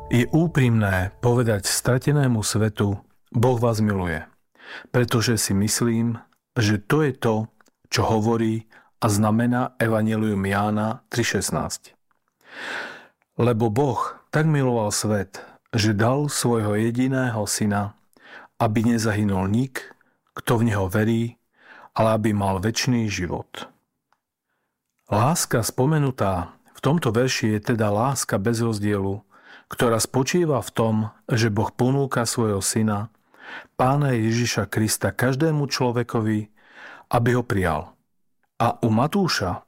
Je úprimné povedať stratenému svetu: Boh vás miluje, pretože si myslím, že to je to, čo hovorí a znamená Evanjelium Jána 3,16. Lebo Boh tak miloval svet, že dal svojho jediného syna, aby nezahynul nik, kto v neho verí, ale aby mal večný život. Láska spomenutá v tomto verši je teda láska bez rozdielu, ktorá spočíva v tom, že Boh ponúka svojho syna, Pána Ježiša Krista, každému človekovi, aby ho prijal. A u Matúša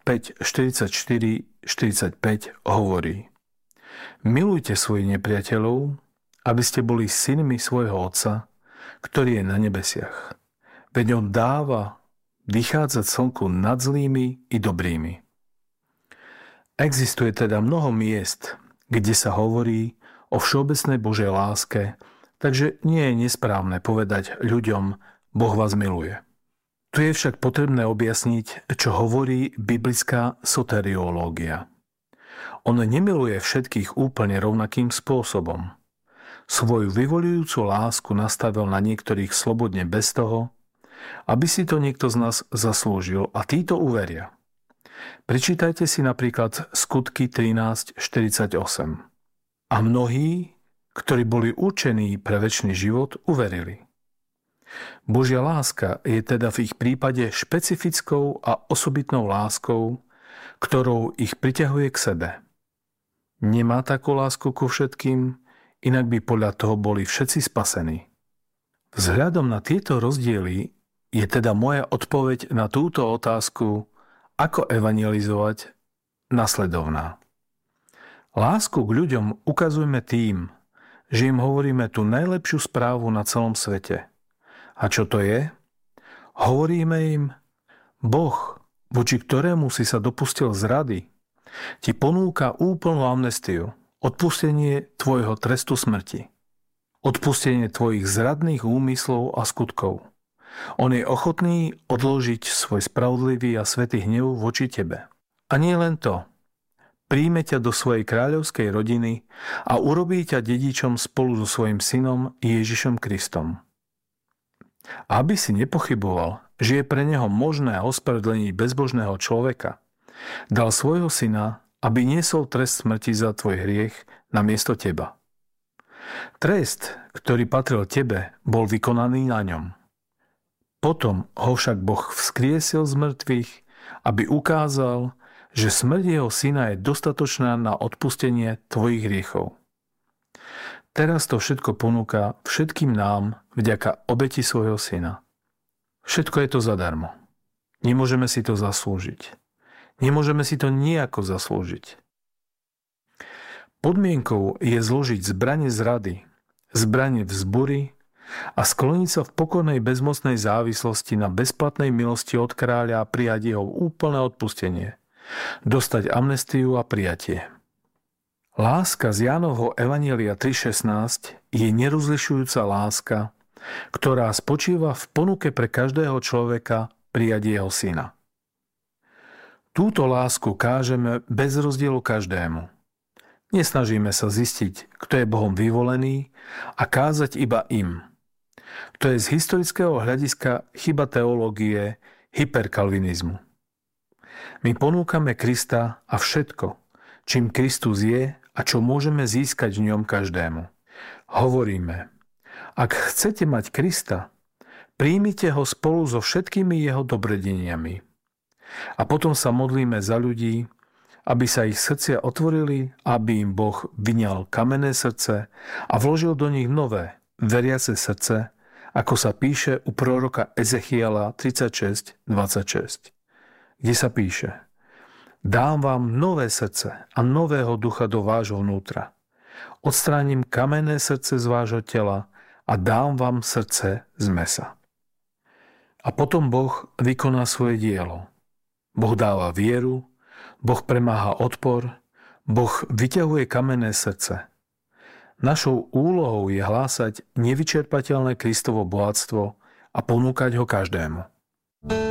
5:44-45 hovorí: Milujte svojich nepriateľov, aby ste boli synmi svojho Otca, ktorý je na nebesiach. Veď on dáva vychádzať slnku nad zlými i dobrými. Existuje teda mnoho miest, kde sa hovorí o všeobecnej Božej láske, takže nie je nesprávne povedať ľuďom: Boh vás miluje. Tu je však potrebné objasniť, čo hovorí biblická soteriológia. On nemiluje všetkých úplne rovnakým spôsobom. Svoju vyvoľujúcu lásku nastavil na niektorých slobodne bez toho, aby si to niekto z nás zaslúžil, a títo uveria. Prečítajte si napríklad Skutky 13:48. A mnohí, ktorí boli určení pre večný život, uverili. Božia láska je teda v ich prípade špecifickou a osobitnou láskou, ktorou ich priťahuje k sebe. Nemá takú lásku ku všetkým, inak by podľa toho boli všetci spasení. Vzhľadom na tieto rozdiely je teda moja odpoveď na túto otázku, ako evangelizovať, nasledovná. Lásku k ľuďom ukazujeme tým, že im hovoríme tú najlepšiu správu na celom svete. A čo to je? Hovoríme im: Boh, voči ktorému si sa dopustil zrady, ti ponúka úplnú amnestiu, odpustenie tvojho trestu smrti, odpustenie tvojich zradných úmyslov a skutkov. On je ochotný odložiť svoj spravodlivý a svätý hnev voči tebe. A nie len to. Príjme ťa do svojej kráľovskej rodiny a urobí ťa dedičom spolu so svojím synom Ježišom Kristom. Aby si nepochyboval, že je pre neho možné ospravedlniť bezbožného človeka, dal svojho syna, aby niesol trest smrti za tvoj hriech namiesto teba. Trest, ktorý patril tebe, bol vykonaný na ňom. Potom ho však Boh vzkriesil z mŕtvych, aby ukázal, že smrť jeho syna je dostatočná na odpustenie tvojich hriechov. Teraz to všetko ponúka všetkým nám vďaka obeti svojho syna. Všetko je to zadarmo. Nemôžeme si to zaslúžiť. Nemôžeme si to nejako zaslúžiť. Podmienkou je zložiť zbrane zrady, zbrane vzbury a skloniť sa v pokornej bezmocnej závislosti na bezplatnej milosti od kráľa a prijať jeho úplné odpustenie, dostať amnestiu a prijatie. Láska z Jánovho Evanjelia 3,16 je nerozlišujúca láska, ktorá spočíva v ponuke pre každého človeka prijať jeho syna. Túto lásku kážeme bez rozdielu každému. Nesnažíme sa zistiť, kto je Bohom vyvolený, a kázať iba im. To je z historického hľadiska chyba teológie hyperkalvinizmu. My ponúkame Krista a všetko, čím Kristus je a čo môžeme získať v ňom každému. Hovoríme: ak chcete mať Krista, príjmite ho spolu so všetkými jeho dobrodeniami. A potom sa modlíme za ľudí, aby sa ich srdcia otvorili, aby im Boh vyňal kamenné srdce a vložil do nich nové, veriace srdce, ako sa píše u proroka Ezechiela 36:26, kde sa píše: Dám vám nové srdce a nového ducha do vášho vnútra. Odstránim kamenné srdce z vášho tela a dám vám srdce z mäsa. A potom Boh vykoná svoje dielo. Boh dáva vieru, Boh premáha odpor, Boh vyťahuje kamenné srdce. Našou úlohou je hlásať nevyčerpateľné Kristovo bohatstvo a ponúkať ho každému.